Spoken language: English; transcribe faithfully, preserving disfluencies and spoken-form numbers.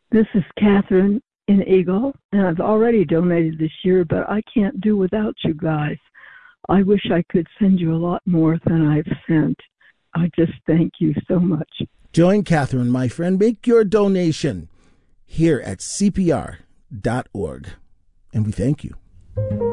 This is Catherine in Eagle, and I've already donated this year, but I can't do without you guys. I wish I could send you a lot more than I've sent. I just thank you so much. Join Catherine, my friend. Make your donation here at C P R dot org. And we thank you.